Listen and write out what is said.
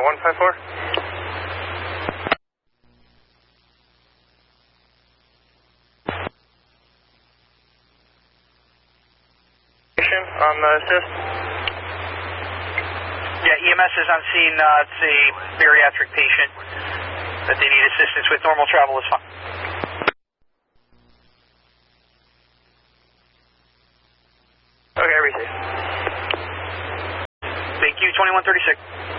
154. On the assist? Yeah, EMS is on scene. It's a bariatric patient that they need assistance with. Normal travel is fine. Okay, receive. Thank you, 2136.